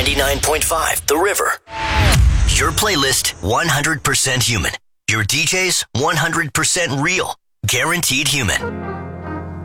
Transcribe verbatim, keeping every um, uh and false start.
ninety-nine point five The River. Your playlist, one hundred percent human. Your D Js, one hundred percent real. Guaranteed human.